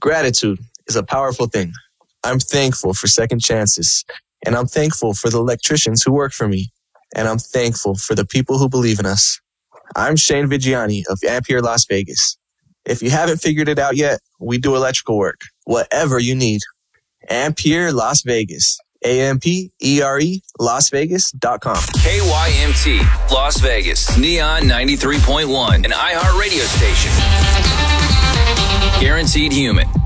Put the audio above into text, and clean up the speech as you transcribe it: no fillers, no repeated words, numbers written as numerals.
Gratitude is a powerful thing. I'm thankful for second chances, and I'm thankful for the electricians who work for me, and I'm thankful for the people who believe in us. I'm Shane Vigiani of Ampere Las Vegas. If you haven't figured it out yet, we do electrical work, whatever you need. Ampere Las Vegas. AMPERE LasVegas.com. KYMT Las Vegas, Neon 93.1, an iHeart radio station. Guaranteed human.